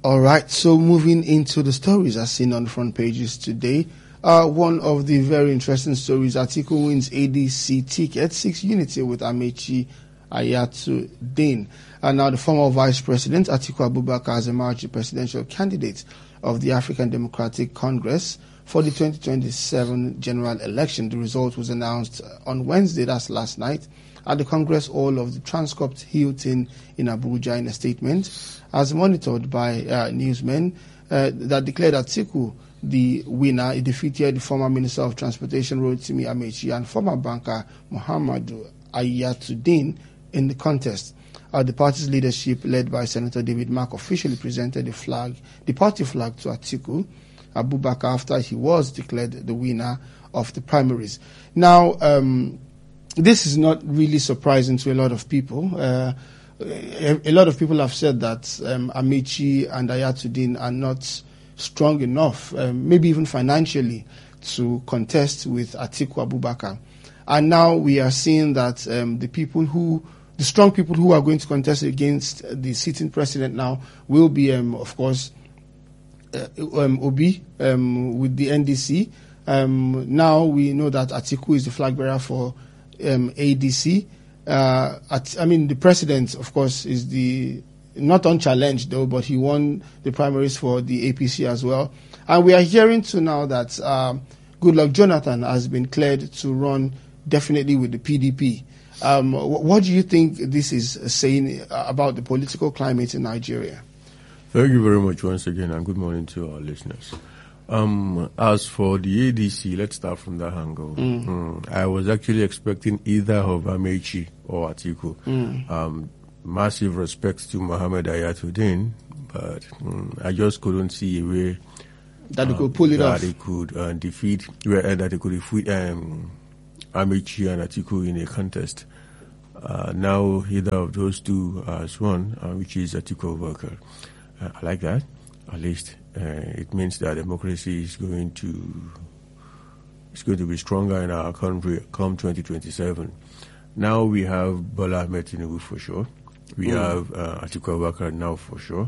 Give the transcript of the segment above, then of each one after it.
All right, so moving into the stories as seen on the front pages today. One of the very interesting stories, Atiku wins ADC ticket, 6 unity with Amaechi Ayatollah. And now the former Vice President, Atiku Abubakar, has emerged the presidential candidate of the African Democratic Congress for the 2027 general election. The result was announced on Wednesday, that's last night, at the Congress Hall of the Transcorp Hilton in Abuja. In a statement, as monitored by newsmen, that declared Atiku the winner. He defeated the former Minister of Transportation, Rotimi Amaechi, and former banker, Muhammadu Ayatollah, in the contest. The party's leadership, led by Senator David Mark, officially presented the party flag to Atiku Abubakar after he was declared the winner of the primaries. Now, this is not really surprising to a lot of people. A lot of people have said that Amaechi and Ayatollah are not strong enough, maybe even financially, to contest with Atiku Abubakar. And now we are seeing that the strong people who are going to contest against the sitting president now will be, of course, Obi with the NDC. Now we know that Atiku is the flag bearer for ADC. The president, of course, is not unchallenged though, but he won the primaries for the APC as well. And we are hearing too now that Goodluck Jonathan has been cleared to run definitely with the PDP. What do you think this is saying about the political climate in Nigeria? Thank you very much once again, and good morning to our listeners. As for the ADC, let's start from that angle. I was actually expecting either of Amaechi or Atiku. Massive respect to Muhammad Ayatollah, but I just couldn't see a way that they could pull it off. That they could defeat Amaechi and Atiku in a contest. Now either of those two has won, which is Atiku Abubakar. I like that. At least it means that democracy is going to be stronger in our country come 2027. Now we have Bola Ahmed Tinubu for sure. We have Atiku Abubakar now for sure.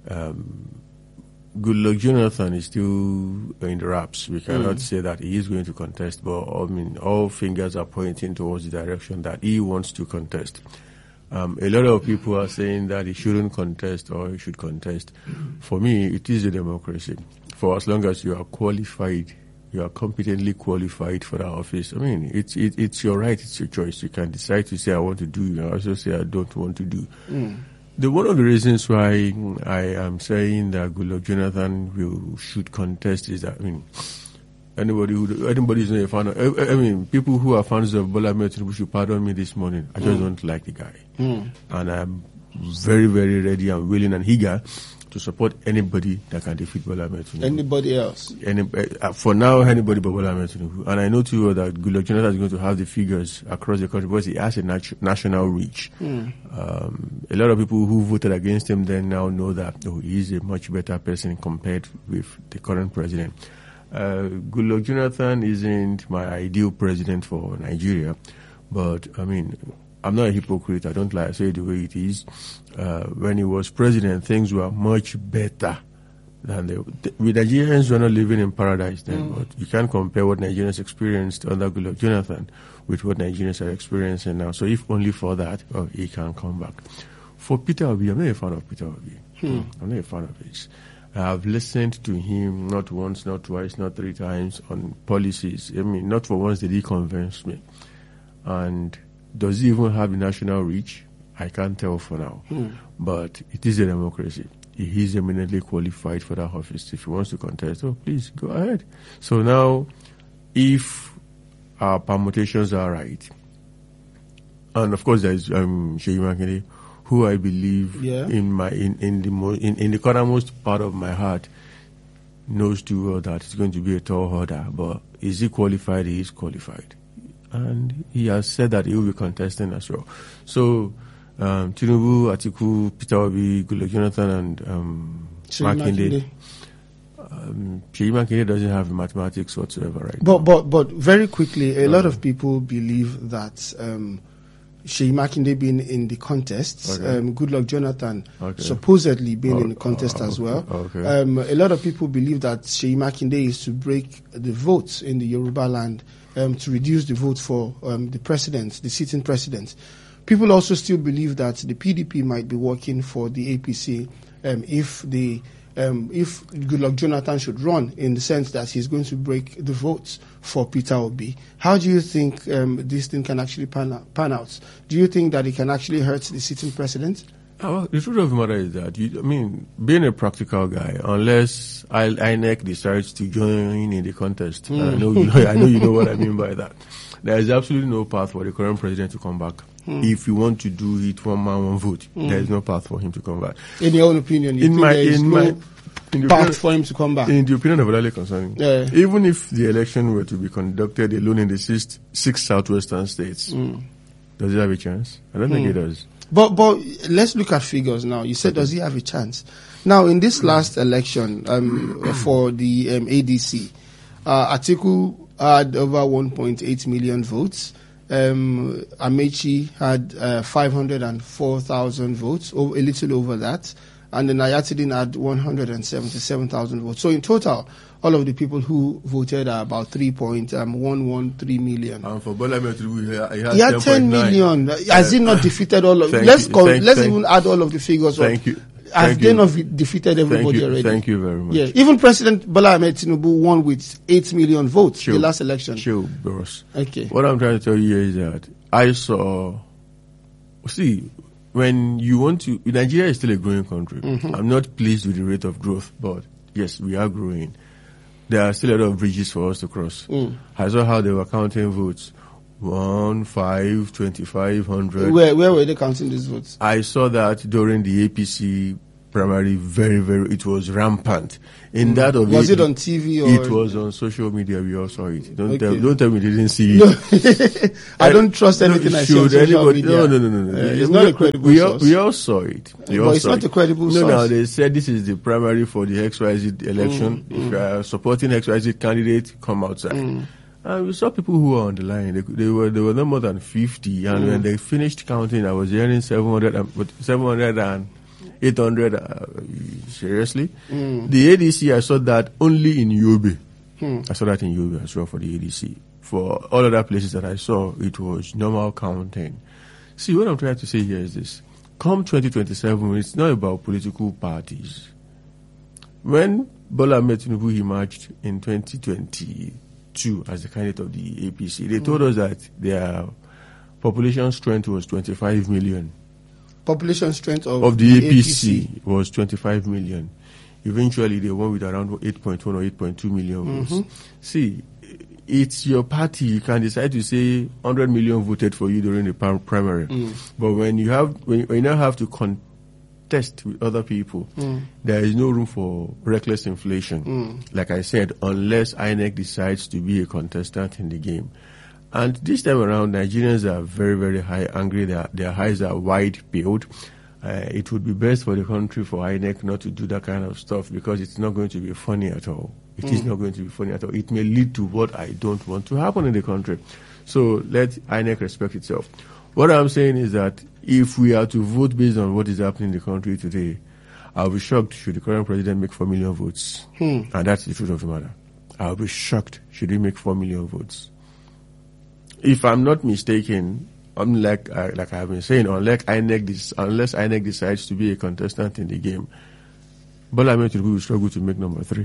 Goodluck Jonathan is still in the wraps. We cannot say that he is going to contest, but all fingers are pointing towards the direction that he wants to contest. A lot of people are saying that he shouldn't contest or he should contest. For me, it is a democracy. For as long as you are qualified, you are competently qualified for that office. It's your right, it's your choice. You can decide to say, I want to do, you can also say, I don't want to do. One of the reasons why I am saying that Goodluck Jonathan should contest is that, anybody who's not a fan of, people who are fans of Bola Ahmed Tinubu should pardon me this morning. I just don't like the guy. And I'm very, very ready and willing and eager to support anybody that can defeat Bola Ahmed Tinubu. Anybody else? For now, anybody but Bola Ahmed Tinubu. And I know too that Goodluck Jonathan is going to have the figures across the country because he has a national reach. A lot of people who voted against him then now know that he is a much better person compared with the current president. Goodluck Jonathan isn't my ideal president for Nigeria, but I'm not a hypocrite. I don't lie. I say it the way it is. When he was president, things were much better than with Nigerians were not living in paradise then, but you can't compare what Nigerians experienced under Goodluck Jonathan with what Nigerians are experiencing now. So if only for that, he can come back. For Peter Obi, I'm not a fan of Peter Obi. I'm not a fan of his. I have listened to him not once, not twice, not 3 times on policies. Not for once did he convince me. And does he even have the national reach? I can't tell for now. But it is a democracy. He is eminently qualified for that office. If he wants to contest, please go ahead. So now, if our permutations are right, and of course there's Seyi Makinde, who I believe in the cornermost part of my heart knows too well that it's going to be a tall order. But is he qualified? He is qualified. And he has said that he will be contesting as well. So, Tinubu, Atiku, Peter Obi, Goodluck Jonathan, and Makinde. Seyi Makinde doesn't have mathematics whatsoever, right? But very quickly, a lot of people believe that Sheyi Makinde being in the contest, Okay. Goodluck Jonathan Okay. supposedly being in the contest as well. Okay. A lot of people believe that Sheyi Makinde is to break the votes in the Yoruba land, to reduce the vote for the president, the sitting president. People also still believe that the PDP might be working for the APC if Goodluck Jonathan should run, in the sense that he's going to break the votes for Peter Obi. How do you think this thing can actually pan out? Do you think that it can actually hurt the sitting president? Well, the truth of the matter is that, being a practical guy, unless INEC decides to join in the contest, and I know you know what I mean by that, there is absolutely no path for the current president to come back. If you want to do it one man, one vote, there is no path for him to come back. In your own opinion, there is no path for him to come back? In the opinion of Olale concerning, even if the election were to be conducted alone in the six southwestern states, does he have a chance? I don't think he does. But let's look at figures now. You said, does he have a chance? Now, in this last election for the ADC, Atiku had over 1.8 million votes. Amechi had 504,000 votes, a little over that. And then Ayatollah had 177,000 votes. So in total, all of the people who voted are about 3.113 million. And for Bola Ahmed Tinubu, he had 10 million. Has he not defeated all of? Let's even add all of the figures. Thank you. Has they not defeated everybody already? Thank you very much. Yeah, even President Bola Ahmed Tinubu won with 8 million votes the last election. Sure, boss. Okay. What I'm trying to tell you here is that I saw. See, when you want to, Nigeria is still a growing country. I'm not pleased with the rate of growth, but yes, we are growing. There are still a lot of bridges for us to cross. I saw how they were counting votes. 1, 5, 2,500. Where were they counting these votes? I saw that during the APC primary, it was rampant. In that of was it on TV or? It was on social media. We all saw it. Don't tell me they didn't see it. No. I don't trust anything I see on social media. No. It's not a credible source. We all saw it. But it's not a credible source. No, they said this is the primary for the XYZ election. If you are supporting XYZ candidate, come outside. And we saw people who were on the line. They were no more than 50. And when they finished counting, I was hearing 700 and 800. Seriously? The ADC, I saw that only in Yobe. I saw that in Yobe as well for the ADC. For all other places that I saw, it was normal counting. See, what I'm trying to say here is this. Come 2027, it's not about political parties. When Bola Ahmed Tinubu emerged in 2022 as the candidate of the APC, they told us that their population strength was 25 million. Population strength of the APC was 25 million. Eventually, they went with around 8.1 or 8.2 million votes. See, it's your party. You can decide to say 100 million voted for you during the primary. But when you now have to contest with other people, there is no room for reckless inflation. Like I said, unless INEC decides to be a contestant in the game. And this time around, Nigerians are very, very high angry. Their highs are wide-peeled. It would be best for the country for INEC not to do that kind of stuff, because it's not going to be funny at all. It is not going to be funny at all. It may lead to what I don't want to happen in the country. So let INEC respect itself. What I'm saying is that if we are to vote based on what is happening in the country today, I'll be shocked should the current president make 4 million votes. And that's the truth of the matter. I'll be shocked should he make 4 million votes. If I'm not mistaken, like I've been saying, unless INEC decides to be a contestant in the game, Bola Ahmed Tinubu will struggle to make number 3.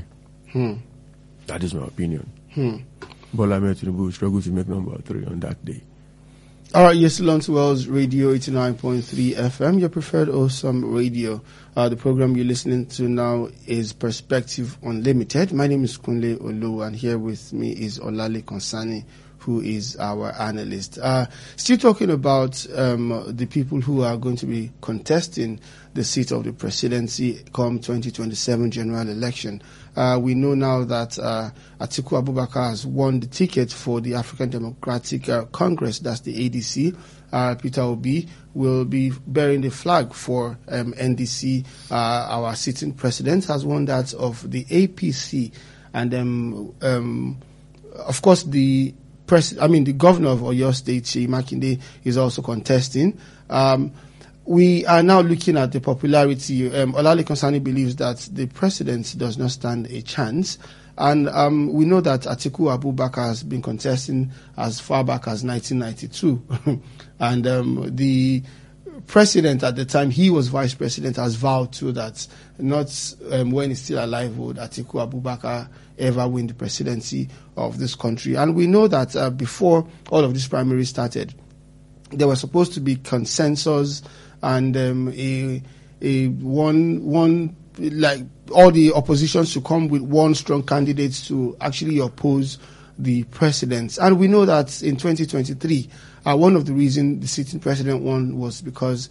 That is my opinion. Bola Ahmed Tinubu will struggle to make number 3 on that day. All right, yes, Lawrence Wells Radio 89.3 FM, your preferred awesome radio. The program you're listening to now is Perspective Unlimited. My name is Kunle Olu, and here with me is Olale Konsani, who is our analyst. Still talking about the people who are going to be contesting the seat of the presidency come 2027 general election. We know now that Atiku Abubakar has won the ticket for the African Democratic Congress, that's the ADC. Peter Obi will be bearing the flag for NDC. Our sitting president has won that of the APC. And of course, the the governor of Oyo State, Seyi Makinde, is also contesting. We are now looking at the popularity. Olalekan Sani believes that the president does not stand a chance. And we know that Atiku Abubakar has been contesting as far back as 1992. And the president at the time, he was vice president, has vowed to that not when he's still alive would Atiku Abubakar ever win the presidency of this country. And we know that before all of these primaries started, there was supposed to be consensus and one like all the oppositions to come with one strong candidate to actually oppose the president. And we know that in 2023, one of the reasons the sitting president won was because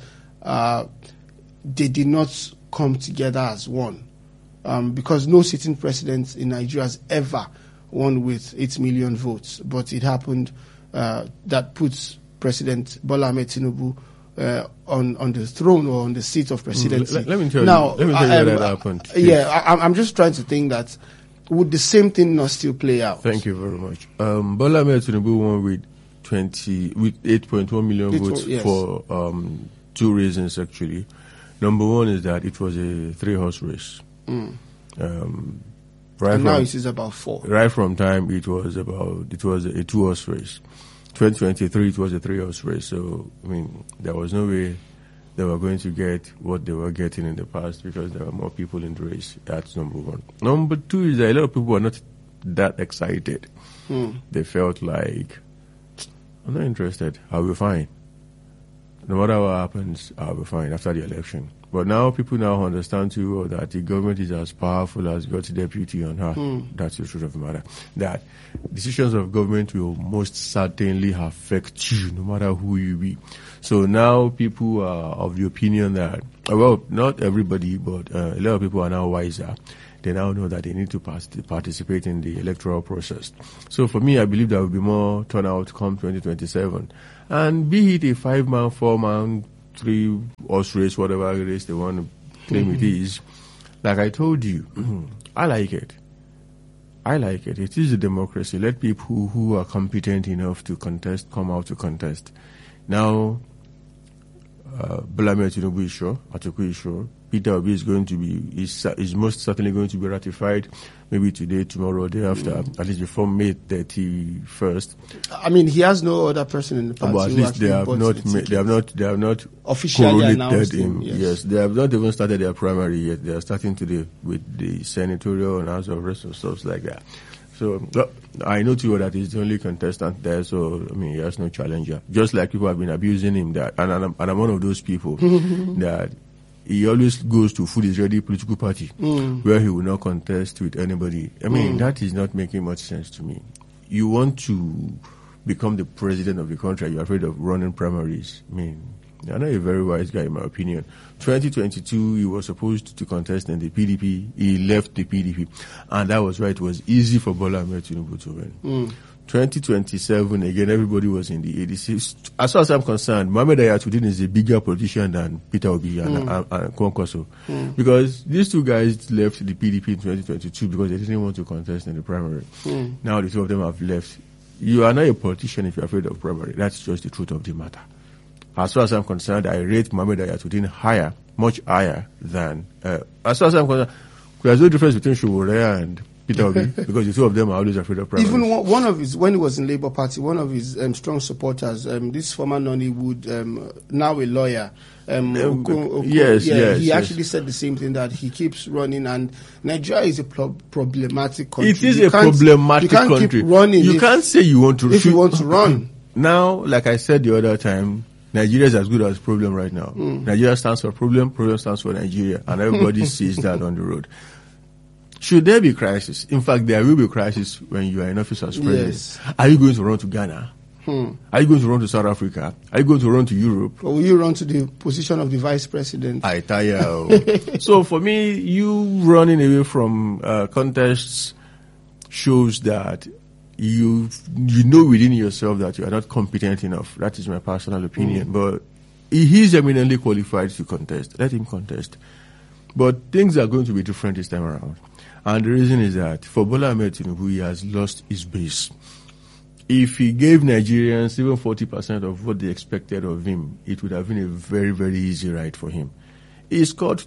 they did not come together as one. Because no sitting president in Nigeria has ever won with 8 million votes. But it happened that puts President Bola Ahmed Tinubu on the throne or on the seat of presidency. Let me tell you where that happened. I'm just trying to think that would the same thing not still play out? Thank you very much. Bola Ahmed Tinubu won with 8.1 million votes for two reasons actually. Number one is that it was a 3-horse race. And now it is about 4. Right from time it was a 2-horse race. 2023 it was a 3-horse race. So there was no way they were going to get what they were getting in the past because there were more people in the race. That's number one. Number two is that a lot of people were not that excited. They felt like, I'm not interested. I'll be fine. No matter what happens, I'll be fine after the election. But now people now understand too well that the government is as powerful as God's deputy on her. That's the truth of the matter. That decisions of government will most certainly affect you, no matter who you be. So now people are of the opinion that, well, not everybody, but a lot of people are now wiser. They now know that they need to participate in the electoral process. So for me, I believe there will be more turnout come 2027. And be it a 5-man, 4-man, 3-horse race, whatever race they want to claim it is, like I told you, I like it. It is a democracy. Let people who are competent enough to contest come out to contest. Now, Bola Ahmed Tinubu is sure, Atiku is sure, Peter Obi is going to be, is most certainly going to be ratified, maybe today, tomorrow, or day after, at least before May 31st. He has no other person in the party. But at least they have not officially announced him. Yes, they have not even started their primary yet. They are starting today with the senatorial and House of Reps and stuff like that. So I know too that he's the only contestant there, so he has no challenger. Just like people have been abusing him, that, and I'm one of those people that he always goes to food is ready political party where he will not contest with anybody. That is not making much sense to me. You want to become the president of the country, you're afraid of running primaries. You're not a very wise guy, in my opinion. 2022, he was supposed to contest in the PDP. He left the PDP. And that was why it was easy for Bola Ahmed Tinubu to win. 2027, again, everybody was in the ADC. As far as I'm concerned, Mohamed Ayatollah is a bigger politician than Peter Obi and Kwankwaso. Because these two guys left the PDP in 2022 because they didn't want to contest in the primary. Now the two of them have left. You are not a politician if you're afraid of primary. That's just the truth of the matter. As far as I'm concerned, I rate Mohamed Ayatollah higher, much higher than, as far as I'm concerned, there's no difference between Showore and Peter Obi because the two of them are always afraid of primaries. Even one of his, when he was in Labour Party, one of his strong supporters, this former Nollywood, now a lawyer, he actually said the same thing, that he keeps running, and Nigeria is a problematic country. It is a problematic country. You can't keep running. You can't say you want to. If you want to run. Now, like I said the other time, Nigeria is as good as problem right now. Nigeria stands for problem stands for Nigeria, and everybody sees that on the road. Should there be crisis? In fact, there will be crisis when you are in office as president. Yes. Are you going to run to Ghana? Are you going to run to South Africa? Are you going to run to Europe? Or will you run to the position of the vice president? I tire. So for me, you running away from contests shows that you know within yourself that you are not competent enough. That is my personal opinion. But he is eminently qualified to contest. Let him contest. But things are going to be different this time around. And the reason is that for Bola Ahmed Tinubu, he has lost his base. if he gave Nigerians even 40% of what they expected of him, it would have been a very, very easy ride for him. He scored,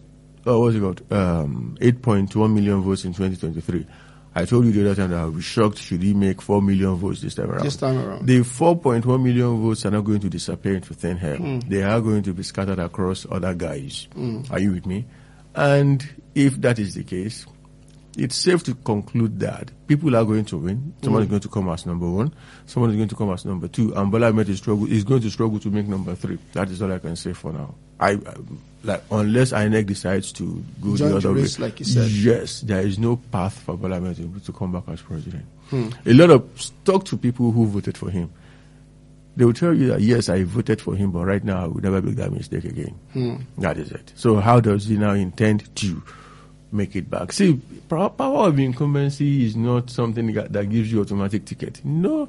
8.1 million votes in 2023. I told you the other time that I would be shocked should he make 4 million votes this time around. The 4.1 million votes are not going to disappear into thin air. They are going to be scattered across other guys. Are you with me? And if that is the case, it's safe to conclude that people are going to win. Someone is going to come as number one. Someone is going to come as number two. And Bola Ahmed is going to struggle to make number three. That is all I can say for now. Unless INEC decides to go the other way, like you said. Yes, there is no path for Bola Ahmed to come back as president. A lot of talk to people who voted for him. They will tell you that yes, I voted for him, but right now I would never make that mistake again. That is it. So how does he now intend to make it back? See, power of incumbency is not something that gives you automatic ticket. No.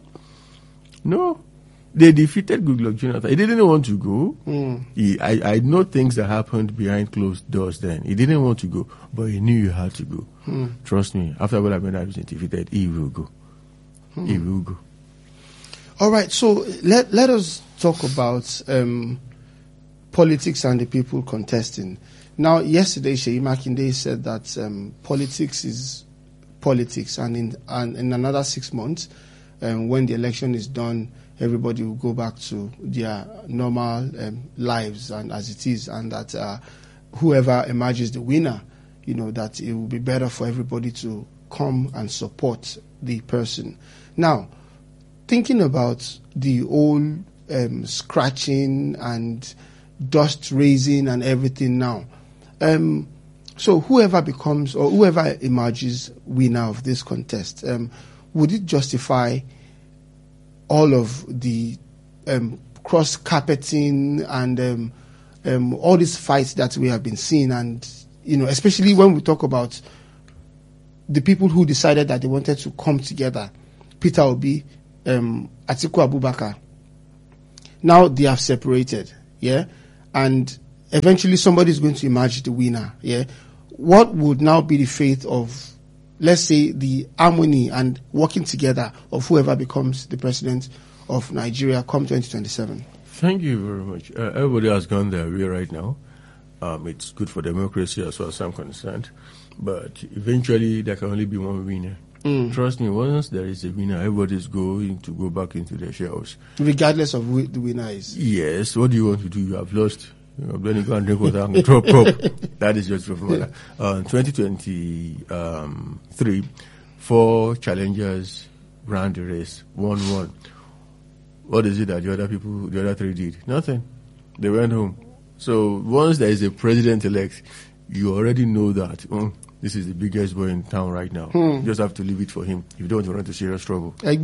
They defeated Goodluck Jonathan. He didn't want to go. I know things that happened behind closed doors then. He didn't want to go, but he knew he had to go. Trust me, after Bola Ahmed was defeated, he will go. He will go. All right, so let us talk about politics and the people contesting. Now, yesterday, Seyi Makinde said that politics is politics, and in another 6 months, when the election is done, everybody will go back to their normal lives and as it is, and that whoever emerges the winner, that it will be better for everybody to come and support the person. Now, thinking about the whole scratching and dust raising and everything now, so whoever becomes or whoever emerges winner of this contest, would it justify all of the cross-carpeting and all these fights that we have been seeing, and especially when we talk about the people who decided that they wanted to come together, Peter Obi, Atiku Abubakar. Now they have separated, and eventually somebody is going to emerge the winner, What would now be the fate of, let's say, the harmony and working together of whoever becomes the president of Nigeria come 2027? Thank you very much. Everybody has gone their way right now. It's good for democracy as far as I'm concerned. But eventually there can only be one winner. Trust me, once there is a winner, everybody is going to go back into their shells. Regardless of who the winner is? Yes. What do you want to do? You have lost. Then you go and drink water and drop up. That is just for matter. 2023, 4 challengers ran the race, 1-1. What is it that the other 3 did? Nothing. They went home. So once there is a president-elect, you already know that this is the biggest boy in town right now. You just have to leave it for him. If you don't want to run into serious trouble. That's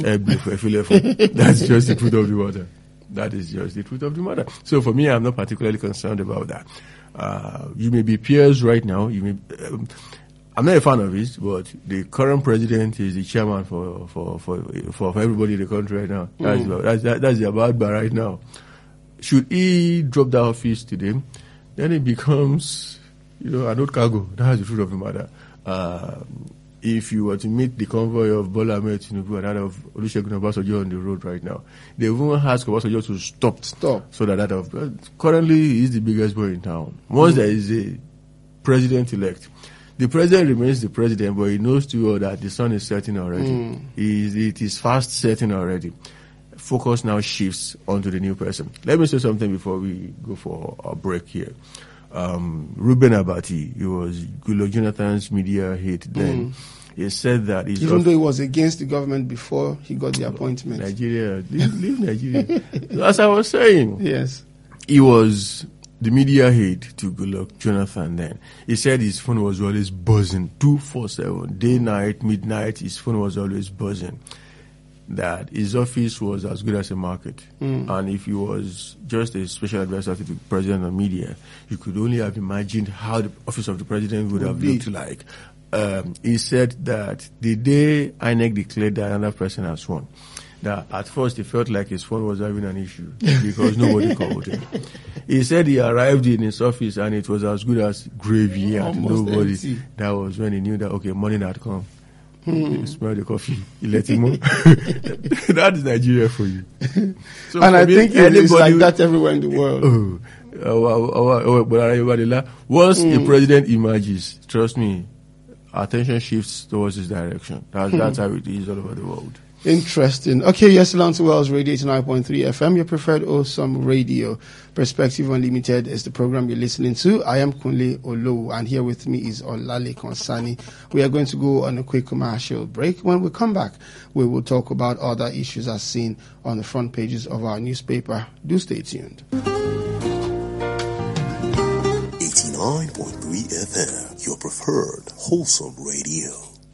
just the truth of the matter. That is just the truth of the matter. So for me, I'm not particularly concerned about that. You may be peers right now. I'm not a fan of his, but the current president is the chairman for everybody in the country right now. That's the about bar right now. Should he drop that office today, then it becomes, an old cargo. That's the truth of the matter. If you were to meet the convoy of Bola Ahmed Tinubu and that of Olusegun Obasanjo on the road right now, they won't ask Obasanjo to stop. So that currently he is the biggest boy in town. Once there is a president-elect, the president remains the president, but he knows too well that the sun is setting already. It is fast setting already. Focus now shifts onto the new person. Let me say something before we go for a break here. Reuben Abati, he was Goodluck Jonathan's media head then. He said that even though he was against the government before he got the appointment. Nigeria, leave Nigeria. As I was saying, yes, he was the media head to Goodluck Jonathan then. He said his phone was always buzzing 247, day, night, midnight. His phone was always buzzing. That his office was as good as a market. And if he was just a special advisor to the president of media, you could only have imagined how the office of the president would have looked like. He said that the day INEC declared that another person has won, that at first he felt like his phone was having an issue because nobody called him. He said he arrived in his office and it was as good as graveyard. Nobody. Empty. That was when he knew that, okay, morning had come. You smell the coffee, you let him know. That is Nigeria for you. So and I me, think it's like that everywhere in the world. Once a president emerges, trust me, attention shifts towards his direction. That's how it is all over the world. Interesting. Okay, yes, Lance Wells Radio 89.3 FM, your preferred awesome radio. Perspective Unlimited is the program you're listening to. I am Kunle Olowu, and here with me is Olale Konsani. We are going to go on a quick commercial break. When we come back, we will talk about other issues as seen on the front pages of our newspaper. Do stay tuned. 89.3 FM, your preferred wholesome radio.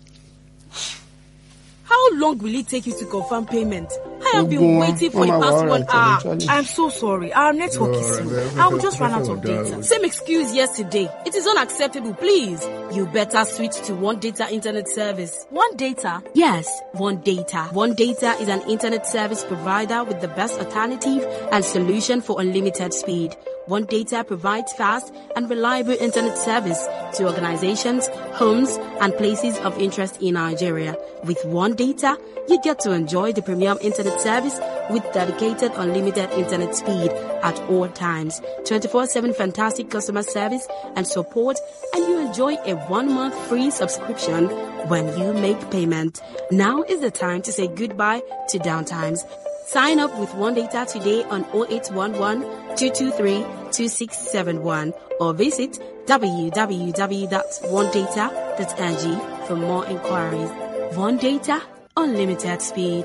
How long will it take you to confirm payment? I have been waiting for the past 1 hour. I'm so sorry. Our network is slow. I will just run out of data. Same excuse yesterday. It is unacceptable, please. You better switch to One Data Internet Service. One Data? Yes, One Data. One Data is an internet service provider with the best alternative and solution for unlimited speed. One Data provides fast and reliable internet service to organizations, homes, and places of interest in Nigeria. With One Data, you get to enjoy the premium internet service with dedicated unlimited internet speed at all times, 24/7 fantastic customer service and support, and you enjoy a 1-month free subscription when you make payment. Now is the time to say goodbye to downtimes. Sign up with One Data today on 0811 223 2671 or visit www.onedata.ng for more inquiries. One Data, unlimited speed.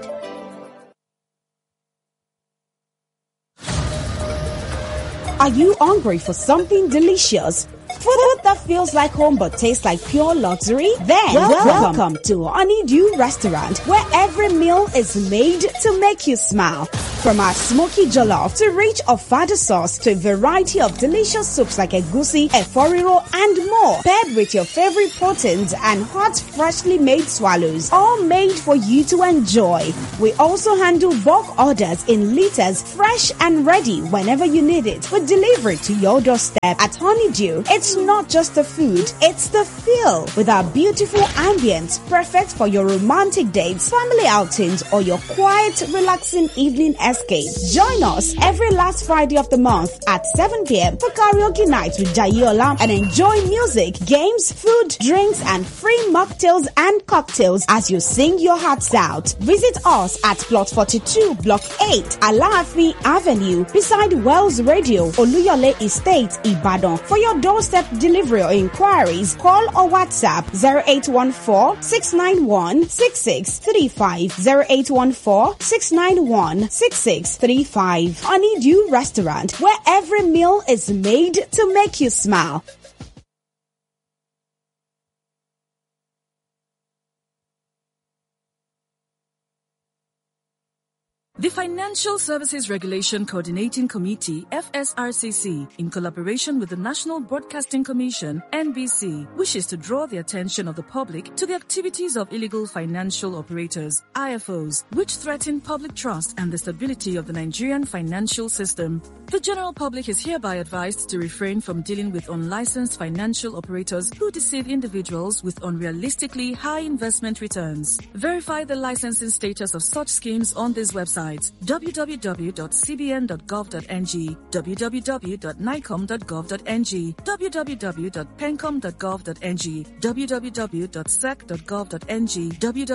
Are you hungry for something delicious? Food that feels like home but tastes like pure luxury? Then welcome to Honeydew Restaurant, where every meal is made to make you smile. From our smoky jollof to rich ofada sauce to a variety of delicious soups like egusi, eforiro, and more, paired with your favorite proteins and hot, freshly made swallows, all made for you to enjoy. We also handle bulk orders in liters, fresh and ready whenever you need it, with delivery to your doorstep. At Honeydew, it's not just the food, it's the feel. With our beautiful ambience, perfect for your romantic dates, family outings, or your quiet, relaxing evening escape. Join us every last Friday of the month at 7 p.m. for karaoke night with Jayola and enjoy music, games, food, drinks, and free mocktails and cocktails as you sing your hearts out. Visit us at Plot 42, Block 8, Alaafin Avenue, beside Wells Radio, Oluyole Estate, Ibadan. For your doorstep delivery or inquiries, call or WhatsApp 0814-691-6635, 0814-691-6635. Honeydew Restaurant, where every meal is made to make you smile. The Financial Services Regulation Coordinating Committee, FSRCC, in collaboration with the National Broadcasting Commission, NBC, wishes to draw the attention of the public to the activities of illegal financial operators, IFOs, which threaten public trust and the stability of the Nigerian financial system. The general public is hereby advised to refrain from dealing with unlicensed financial operators who deceive individuals with unrealistically high investment returns. Verify the licensing status of such schemes on this website: www.cbn.gov.ng, www.nicom.gov.ng, www.pencom.gov.ng, www.sec.gov.ng,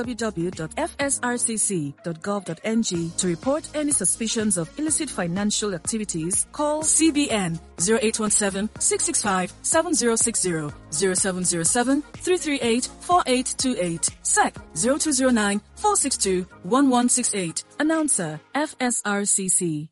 www.fsrcc.gov.ng. To report any suspicions of illicit financial activities, call CBN 0817-665-7060, 0707-338-4828, SEC 0209-462-1168. Announcer, FSRCC.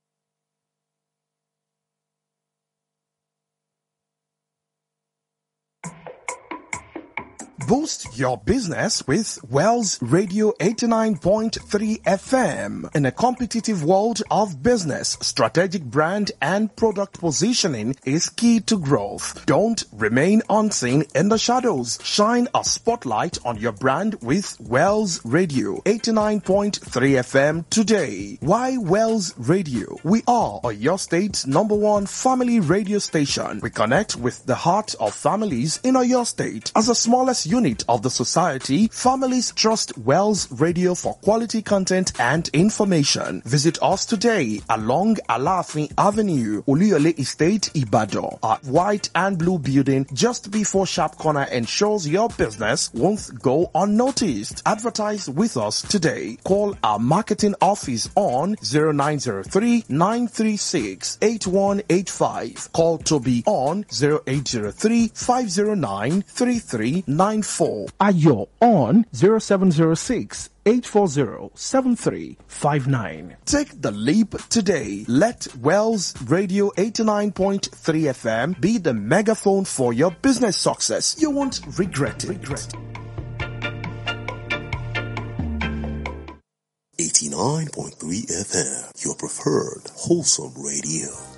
Boost your business with Wells Radio 89.3 FM. In a competitive world of business, strategic brand and product positioning is key to growth. Don't remain unseen in the shadows. Shine a spotlight on your brand with Wells Radio 89.3 FM today. Why Wells Radio? We are your state's #1 family radio station. We connect with the heart of families in your state. As the smallest unit of the society, families trust Wells Radio for quality content and information. Visit us today along Alafin Avenue, Oluyole Estate, Ibadan. Our white and blue building just before Sharp Corner ensures your business won't go unnoticed. Advertise with us today. Call our marketing office on 0903-936-8185. Call Toby on 0803-509-3394. Ayo on 0706-840-7359. Take the leap today. Let Wells Radio 89.3 FM be the megaphone for your business success. You won't regret it. 89.3 FM, your preferred wholesome radio.